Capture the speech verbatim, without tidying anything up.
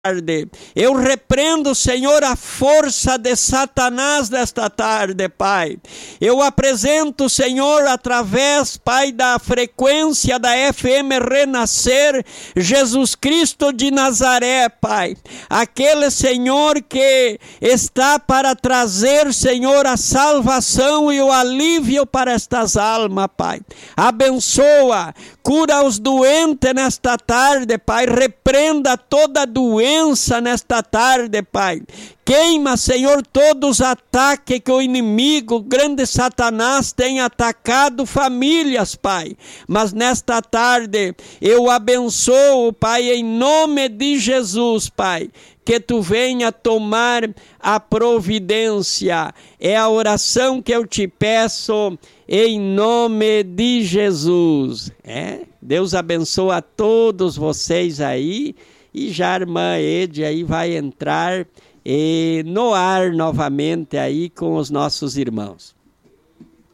tarde. Eu repreendo, Senhor, a força de Satanás nesta tarde, Pai. Eu apresento, Senhor, através, Pai, da frequência da F M Renascer, Jesus Cristo de Nazaré, Pai. Aquele, Senhor, que está para trazer, Senhor, a salvação e o alívio para estas almas, Pai. Abençoa, cura os doentes nesta tarde, Pai. Repreenda toda doença nesta tarde, Pai. Queima, Senhor, todos os ataques que o inimigo, o grande Satanás, tem atacado famílias, Pai. Mas nesta tarde eu abençoo, Pai, em nome de Jesus, Pai, que Tu venha tomar a providência. É a oração que eu te peço em nome de Jesus. É? Deus abençoe a todos vocês aí. E já a irmã Ede aí vai entrar eh, no ar novamente aí com os nossos irmãos.